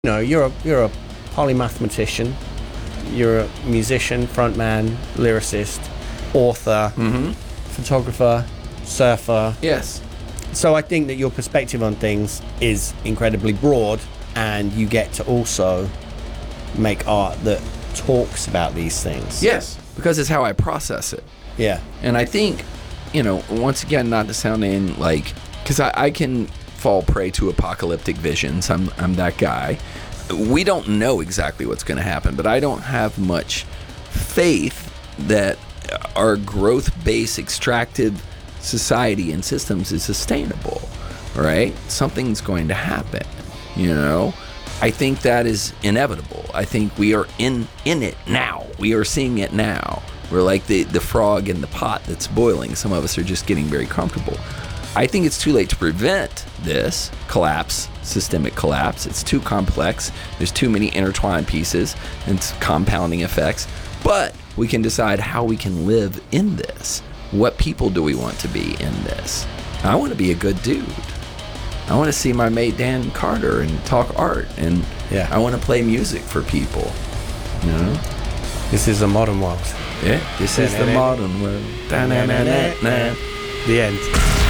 You know, you're a polymathematician, you're a musician, frontman, lyricist, author, photographer, surfer. Yes. So I think that your perspective on things is incredibly broad, and you get to also make art that talks about these things. Yes, because it's how I process it. Yeah. And I think, you know, once again, not to sound in like, because I can fall prey to apocalyptic visions. I'm that guy. We don't know exactly what's going to happen, but I don't have much faith that our growth-based extractive society and systems is sustainable, right? Something's going to happen, you know? I think that is inevitable. I think we are in it now. We are seeing it now. We're like the frog in the pot that's boiling. Some of us are just getting very comfortable. I think it's too late to prevent this collapse, systemic collapse. It's too complex. There's too many intertwined pieces and compounding effects. But we can decide how we can live in this. What people do we want to be in this? I want to be a good dude. I want to see my mate Dan Carter and talk art. And I want to play music for people. You know? This is a modern world. Yeah, this is the modern world. The end.